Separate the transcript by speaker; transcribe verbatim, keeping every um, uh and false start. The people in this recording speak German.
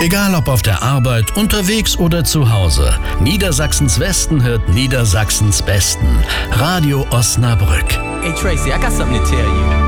Speaker 1: Egal ob auf der Arbeit, unterwegs oder zu Hause. Niedersachsens Westen hört Niedersachsens Besten. Radio Osnabrück.
Speaker 2: Hey Tracy, I got something to tell you.